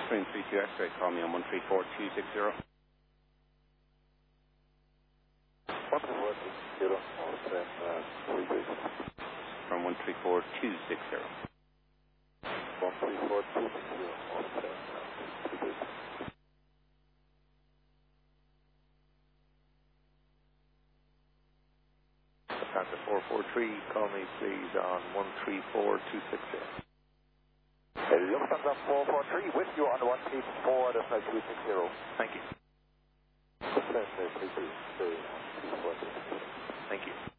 Stream 32 X-ray, call me on 134260. 134260, From 134260. 134260, Santa 443, call me please on 134260. Lufthansa 443 with you on 134.260. Thank you. Lufthansa 323, Thank you.